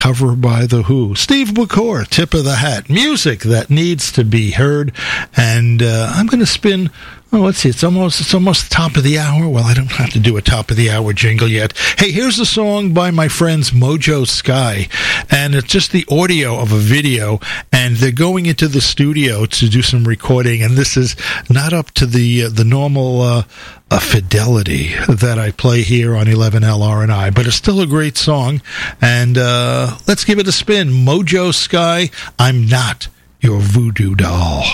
cover by The Who. Steve McClure, Tip of the Hat. Music that needs to be heard. And I'm going to spin... Oh, let's see. It's almost top of the hour. Well, I don't have to do a top of the hour jingle yet. Hey, here's a song by my friends Mojo Sky, and it's just the audio of a video, and they're going into the studio to do some recording, and this is not up to the normal fidelity that I play here on 11LRNI, but it's still a great song, and let's give it a spin. Mojo Sky, I'm Not Your Voodoo Doll.